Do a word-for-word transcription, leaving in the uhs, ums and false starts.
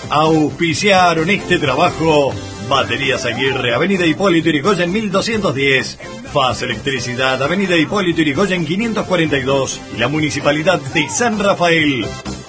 Auspiciaron este trabajo Baterías Aguirre, Avenida Hipólito Yrigoyen mil doscientos diez. Faz Electricidad, Avenida Hipólito Yrigoyen quinientos cuarenta y dos. Y la Municipalidad de San Rafael.